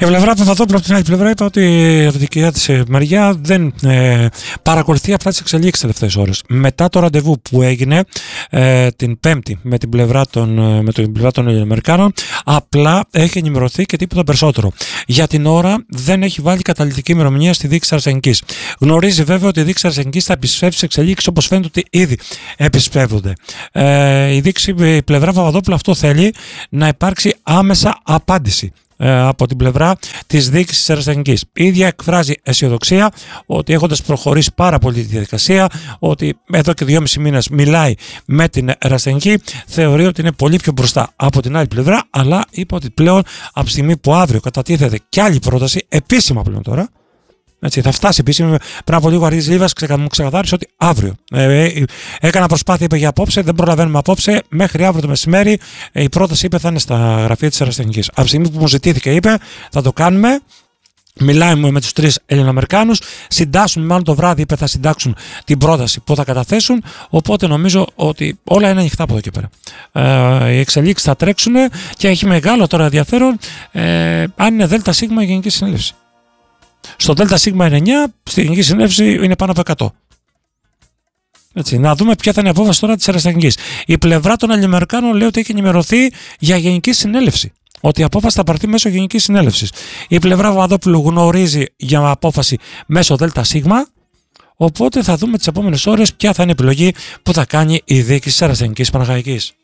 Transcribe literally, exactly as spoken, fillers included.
Η πλευρά Παπαδόπουλου από την άλλη πλευρά είπε ότι από την δικιά της μεριά δεν ε, παρακολουθεί απλά τις εξελίξεις τις τελευταίες ώρες. Μετά το ραντεβού που έγινε ε, την Πέμπτη με την πλευρά των, με την πλευρά των Αμερικάνων, απλά έχει ενημερωθεί και τίποτα περισσότερο. Για την ώρα δεν έχει βάλει καταλυτική ημερομηνία στη δίκη της Αρσενικής. Γνωρίζει βέβαια ότι η δίκη της Αρσενικής θα επισπεύσει εξελίξεις, όπως φαίνεται ότι ήδη επισπεύονται. Ε, η, δίκη, η πλευρά Παπαδόπουλου αυτό θέλει, να υπάρξει άμεσα απάντηση από την πλευρά της διοίκησης της Ερασιτεχνικής. Η ίδια εκφράζει αισιοδοξία ότι έχοντας προχωρήσει πάρα πολύ τη διαδικασία, ότι εδώ και δυόμισι μήνες μιλάει με την Ερασιτεχνική, θεωρεί ότι είναι πολύ πιο μπροστά από την άλλη πλευρά, αλλά είπε ότι πλέον από τη στιγμή που αύριο κατατίθεται και άλλη πρόταση, επίσημα πλέον τώρα, έτσι, θα φτάσει επίσημα. Πριν από λίγο Αργύρης Λίβας μου ξεκαθάρισε ότι αύριο. Ε, ε, έκανα προσπάθεια, είπε για απόψε, δεν προλαβαίνουμε απόψε. Μέχρι αύριο το μεσημέρι ε, η πρόταση είπε θα είναι στα γραφεία της Ερασιτεχνικής. Από τη στιγμή που μου ζητήθηκε, είπε θα το κάνουμε. Μιλάμε με τους τρεις Ελληνοαμερικάνους. Συντάσσουν, μάλλον το βράδυ είπε θα συντάξουν την πρόταση που θα καταθέσουν. Οπότε νομίζω ότι όλα είναι ανοιχτά από εδώ και πέρα. Ε, οι εξελίξεις θα τρέξουν και έχει μεγάλο τώρα ενδιαφέρον ε, αν είναι ΔΣ η Γενική Συνέλευση. Στο ΔΣ εννιά, στη Γενική Συνέλευση είναι πάνω από εκατό. Έτσι, να δούμε ποια θα είναι η απόφαση τώρα της Ερασιτεχνικής. Η πλευρά των Ελληνοαμερικάνων λέει ότι έχει ενημερωθεί για Γενική Συνέλευση. Ότι η απόφαση θα πάρθει μέσω Γενικής Συνέλευσης. Η πλευρά Παπαδόπουλου γνωρίζει για απόφαση μέσω ΔΣ. Οπότε θα δούμε τις επόμενες ώρες ποια θα είναι η επιλογή που θα κάνει η διοίκηση της Ερασιτεχνικής Παναχαϊκής.